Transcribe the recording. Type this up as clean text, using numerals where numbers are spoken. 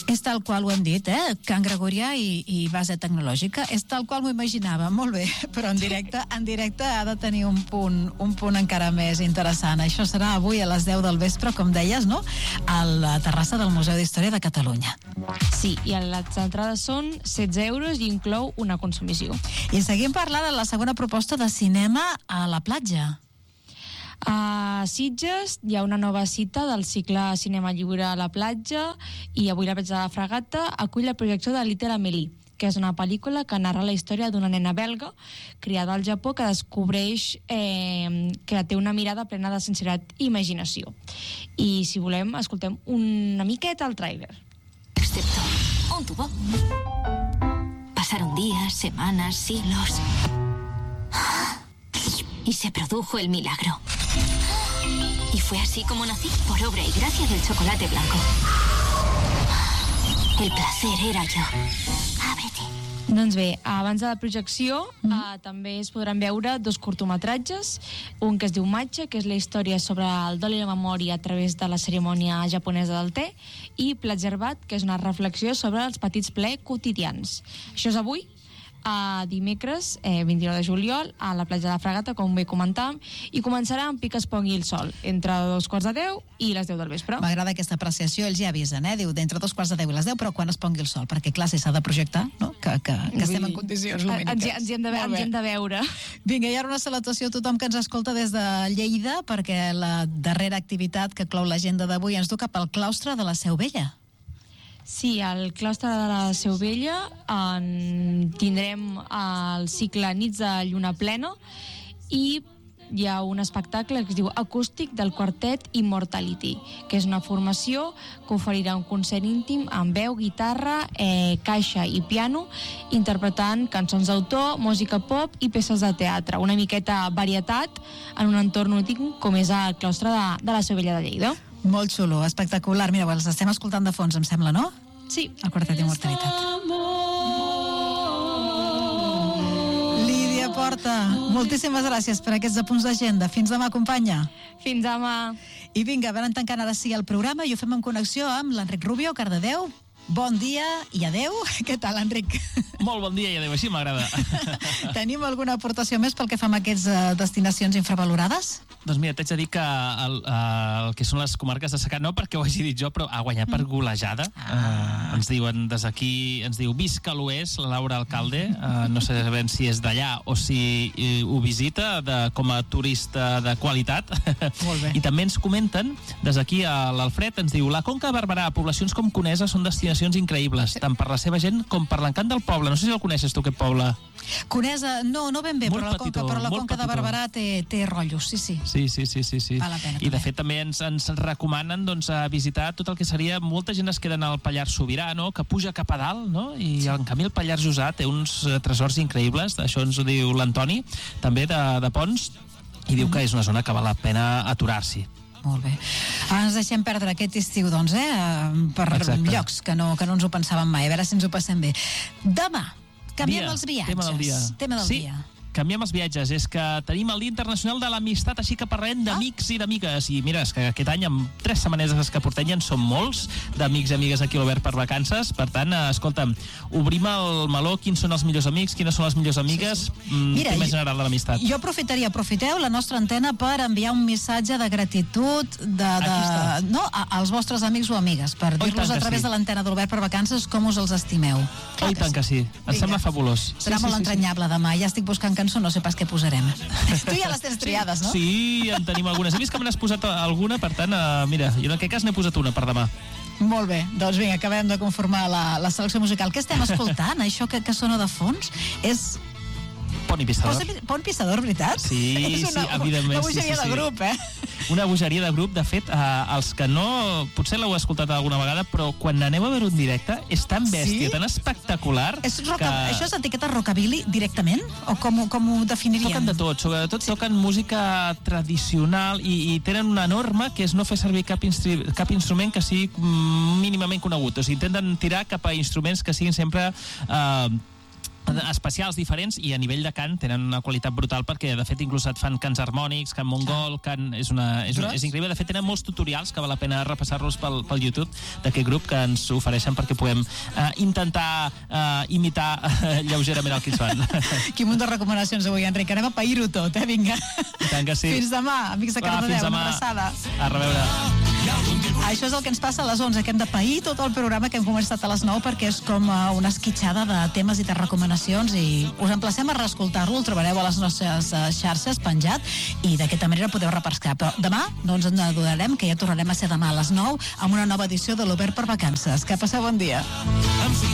És tal qual ho hem dit, Can Gregorià i base tecnològica. És tal qual m'ho imaginava, molt bé, però en directe ha de tenir un punt encara més interessant. Això serà avui a les 10 del vespre, com deies, no? A la terrassa del Museu d'Història de Catalunya. Sí, i les entrades són 16 euros i inclou una consumició. I seguim parlant de la segona proposta de cinema a la platja. A Sitges hi ha una nova cita del cicle Cinema Lliure a la platja i avui la platja de la Fragata acull la projecció de Little Amelie, que és una pel·lícula que narra la història d'una nena belga criada al Japó que descobreix que té una mirada plena de sinceritat i imaginació. I si volem, escoltem una miqueta el tràiler. Excepto un tubo. Pasaron días, semanas, siglos. Y se produjo el milagro. Y fue así como nací, por obra y gracia del chocolate blanco. El placer era yo. Ábrete. Doncs bé, abans de la projecció també es podran veure 2 curtometratges, un que es diu Matcha, que és la història sobre el dol i la memòria a través de la cerimònia japonesa del te, i Platgerbat, que és una reflexió sobre els petits plaers quotidians. Això és avui, dimecres 29 de juliol a la platja de la Fragata, com bé comentàvem, i començarà amb pic es pongui el sol entre 2:15 i les 10 del vespre. M'agrada aquesta apreciació, ells ja avisen, diu d'entre 2:15 i les 10, però quan es pongui el sol, perquè clar, si s'ha de projectar, no? que estem en condicions lumíniques. Ens hi hem de veure. Vinga, hi ha una salutació a tothom que ens escolta des de Lleida, perquè la darrera activitat que clou l'agenda d'avui ens du cap al claustre de la Seu Vella. Sí, al claustre de la Seu Vella tindrem el cicle Nits de Lluna Plena i hi ha un espectacle que es diu Acústic del quartet Immortality, que és una formació que oferirà un concert íntim amb veu, guitarra, caixa i piano, interpretant cançons d'autor, música pop i peces de teatre. Una miqueta varietat en un entorn únic com és el claustre de la Seu Vella de Lleida. Molt xulo, espectacular. Mira, els estem escoltant de fons, em sembla, no? Sí. El quartet Immortalitat. Lídia Porta, moltíssimes gràcies per aquests apunts d'agenda. Fins demà, companya. Fins demà. I vinga, vam tancant ara sí el programa i ho fem en connexió amb l'Enric Rubio, Cardedeu. Bon dia i adeu. Què tal, Enric? Molt bon dia i adeu, així m'agrada. Tenim alguna aportació més pel que fa amb aquestes destinacions infravalorades? Doncs mira, t'haig de dir que el que són les comarques de Secà, no perquè ho hagi dit jo, però ha guanyat per golejada. Ens diuen des d'aquí, ens diu visca l'Oest, la Laura Alcalde, no sé ben si és d'allà o si ho visita com a turista de qualitat. Molt bé. I també ens comenten, des d'aquí l'Alfred ens diu, la Conca de Barberà, poblacions com Conesa són destinacions increïbles, tant per la seva gent com per l'encant del poble. No sé si el coneixes tu, aquest poble. Conesa, no ben bé, Molt però la Conca de Barberà té rotllos, sí. Sí. Val la pena, I de fet també ens recomanen visitar tot el que seria, molta gent es queda al Pallars Sobirà, no? Que puja cap a dalt, no? I en canvi el Pallars Jussà té uns tresors increïbles, això ens ho diu l'Antoni, també de Pons, i diu que és una zona que val la pena aturar-s'hi. Molt bé. Ara ens deixem perdre aquest estiu, doncs, per Exacte. llocs que no ens ho pensàvem mai. A veure si ens ho passem bé. Demà, canviem els viatges. Tema del dia. Canviem els viatges, és que tenim el Dia Internacional de l'Amistat, així que parlem d'amics i d'amigues. I mira, és que aquest any, amb 3 setmanetes que portem, ja en som molts d'amics i amigues aquí a l'Obert per vacances. Per tant, escolta'm, obrim el meló, quins són els millors amics, quines són les millors amigues, Mira, tema general de l'amistat. Jo aprofiteu la nostra antena per enviar un missatge de gratitud als vostres amics o amigues, per dir-los a través de l'antena d'Obert per vacances com us els estimeu. I tant que sí, em sembla fabulós. Serà molt entranyable demà, ja estic buscant cançó, no sé pas què posarem. Tu ja les tens triades, no? Sí, en tenim algunes. He vist que me n'has posat alguna, per tant, mira, jo en aquest cas n'he posat una per demà. Molt bé, doncs vinga, acabem de conformar la selecció musical. Què estem escoltant? Això que sona de fons és... Pont i Pissador. Pont Pissador, veritat? Sí, evidentment. Una bogeria de grup, Una bogeria de grup, de fet, els que no... Potser l'heu escoltat alguna vegada, però quan aneu a veure un directe és tan bèstia, tan espectacular... Això és etiqueta rockabilly directament? O com ho definiríem? Toquen de tot, sobretot toquen música tradicional i tenen una norma que és no fer servir cap instrument que sigui mínimament conegut. O sigui, intenten tirar cap a instruments que siguin sempre especials diferents, i a nivell de cant tenen una qualitat brutal, perquè de fet inclús et fan cants harmònics, cant mongol, és increïble. De fet tenen molts tutorials que val la pena repassar-los pel YouTube d'aquest grup, que ens ofereixen perquè puguem intentar imitar lleugerament el que ells fan. Quin munt de recomanacions avui, Enric. Anem a pair-ho tot, vinga. I tant que sí. Fins demà, amics de Cardedeu, una abraçada. A reveure. Això és el que ens passa a les 11, que hem de pair tot el programa que hem començat a les 9, perquè és com una esquitxada de temes i de recomanacions, i us emplacem a reescoltar-lo, el trobareu a les nostres xarxes penjat, i d'aquesta manera podeu repescar. Però demà no ens adonarem, que ja tornarem a ser demà a les 9 amb una nova edició de l'Obert per Vacances. Que passeu bon dia.